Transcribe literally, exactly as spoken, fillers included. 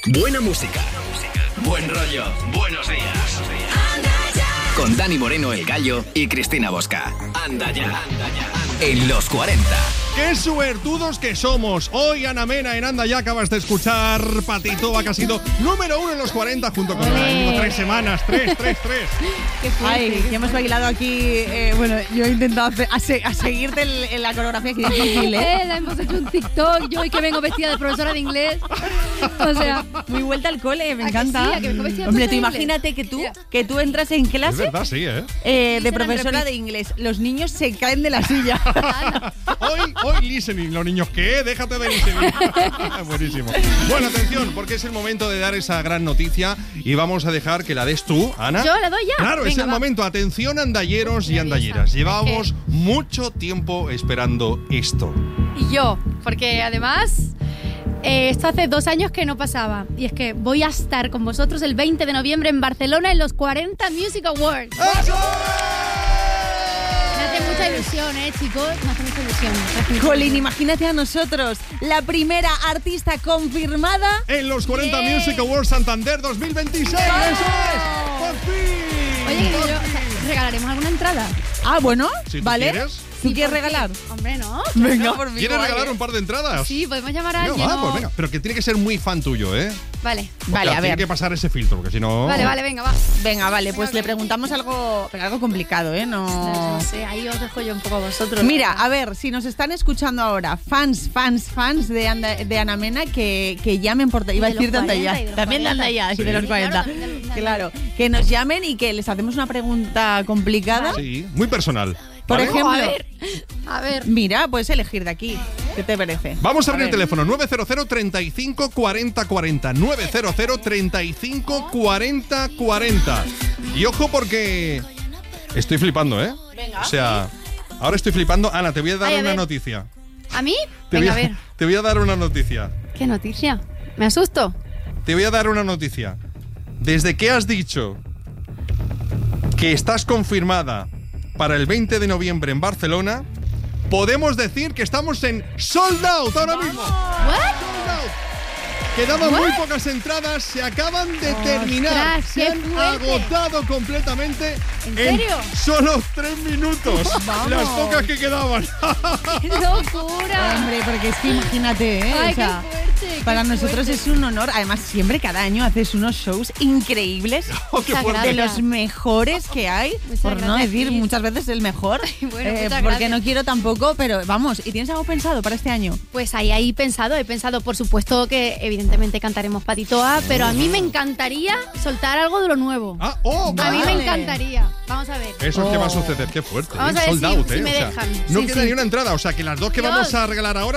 Buena música. Buen rollo. Buenos días. Con Dani Moreno, el Gallo, y Cristina Bosca. Anda ya. En los cuarenta. ¡Qué suertudos que somos! Hoy Ana Mena en Anda Ya acabas de escuchar Patitoa, que ha sido número uno en los cuarenta junto con Olé. Tres semanas, tres, tres, tres. Qué Ay, ya hemos bailado aquí. Eh, bueno, yo he intentado hacer, a, se, a seguirte en, en la coreografía que es difícil, ¿eh? eh hemos hecho un TikTok, yo hoy que vengo vestida de profesora de inglés. O sea, muy vuelta al cole, me ¿a encanta. Que sí, a que vengo vestida de Hombre, tú de imagínate que tú, que tú entras en clase. Es verdad, sí, ¿eh? eh de profesora de inglés. Los niños se caen de la silla. Hoy, hoy listening, los niños, ¿qué? Déjate de listening. Buenísimo. Bueno, atención, porque es el momento de dar esa gran noticia y vamos a dejar que la des tú, Ana. Yo la doy ya. Claro, Venga, es el va. momento. Atención, andalleros y andalleras. Llevamos es que... mucho tiempo esperando esto. Y yo, porque además... Eh, esto hace dos años que no pasaba. Y es que voy a estar con vosotros el veinte de noviembre en Barcelona en los cuarenta Music Awards. ¡Eso! Me hace mucha ilusión, ¿eh, chicos? Me hace mucha ilusión. Colin, imagínate a nosotros, la primera artista confirmada en los cuarenta yeah. Music Awards Santander dos mil veintiséis. ¡Oh! ¡Eso es! ¡Por fin! Oye, yo, o sea, ¿regalaremos alguna entrada? Ah, bueno, si vale. Quieres. ¿Tú sí, quieres regalar? Hombre, no. Venga, por mí. ¿Quieres regalar un par de entradas? Sí, podemos llamar a alguien. Va, pues venga, pero que tiene que ser muy fan tuyo, ¿eh? Vale. Porque vale, a tiene ver. que pasar ese filtro, porque si no... Vale, vale, venga, va. Venga, vale, pues le preguntamos algo, pero algo complicado, ¿eh? No... No sé, ahí os dejo yo un poco a vosotros. Mira, a ver, si nos están escuchando ahora, fans, fans, fans de, Anda, de Ana Mena, que, que llamen por... Iba a decir de Anda Ya. También de Anda Ya, y de los cuarenta. Claro, que nos llamen y que les hacemos una pregunta complicada. Sí, muy personal. Por ¿Vale? ejemplo, a ver, a ver. Mira, puedes elegir de aquí. ¿Qué te parece? Vamos a abrir a el teléfono nueve cero cero, treinta y cinco, cuarenta, cuarenta. nueve cero cero, treinta y cinco, cuarenta, cuarenta. Y ojo porque estoy flipando, ¿eh? Venga. O sea, ahora estoy flipando. Ana, te voy a dar Ay, a una ver. noticia. ¿A mí? Te Venga, voy a, a ver. Te voy a dar una noticia. ¿Qué noticia? ¿Me asusto? Te voy a dar una noticia. Desde que has dicho que estás confirmada para el veinte de noviembre en Barcelona, podemos decir que estamos en sold out ahora mismo. ¿What? Sold out. Quedaban What? muy pocas entradas, se acaban de terminar. Ostras, Se qué han fuerte. agotado completamente. ¿En serio? Solo tres minutos. Vamos. Las pocas que quedaban. ¡Qué locura! Hombre, porque es que imagínate, ¿eh? Ay, O sea, qué fuerte, qué para nosotros fuerte. es un honor. Además, siempre cada año haces unos shows increíbles. Oh, qué Muchas fuerte. De gracias. los mejores que hay, Muchas por no gracias, decir Cris. muchas veces el mejor, Bueno, eh, muchas porque gracias. no quiero tampoco, pero vamos, ¿y tienes algo pensado para este año? Pues ahí, ahí pensado, he pensado, por supuesto que evidentemente cantaremos Patitoa, pero a mí me encantaría soltar algo de lo nuevo. Ah, oh, A mí me vale. encantaría. Vamos a ver. Eso es que va a Oh. suceder, qué fuerte. Vamos ¿eh? a ver Sold si- out, si ¿eh? me O sea, dejan. no Sí, queda sí. ni una entrada, o sea que las dos que Dios. vamos a regalar ahora